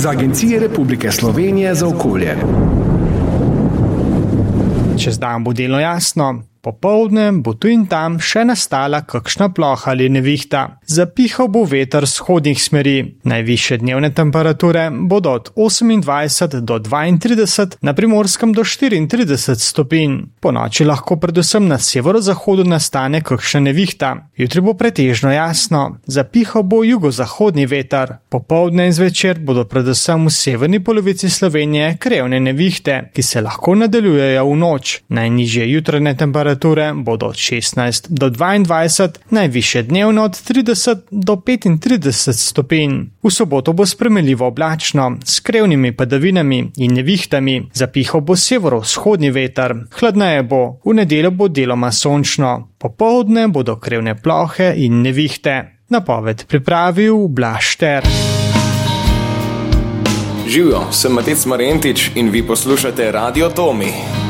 iz Agencije Republike Slovenije za okolje. Čez dan bo delno jasno, popoldne bo tu in tam še nastala kakšna ploha ali nevihta. Zapihal bo veter z vzhodnih smeri. Najvišje dnevne temperature bodo od 28 do 32, na Primorskem do 34 stopinj. Po noči lahko predvsem na severozahodu nastane kakšna nevihta. Jutri bo pretežno jasno. Zapihal bo jugozahodni veter. Popoldne in zvečer bodo predvsem v severni polovici Slovenije krevne nevihte, ki se lahko nadaljujejo v noč. Najnižje jutranje temperature bodo od 16 do 22, najvišje dnevno od 30 do 35 stopinj. V soboto bo spremenljivo oblačno, s krevnimi padavinami in nevihtami. Zapihal bo severovzhodni veter. Hladneje bo, v nedeljo bo deloma sončno. Popoldne bodo krevne plohe in nevihte. Napoved pripravil Blaž Šter. Živjo, sem Matec Marentič in vi poslušate Radio Tomi.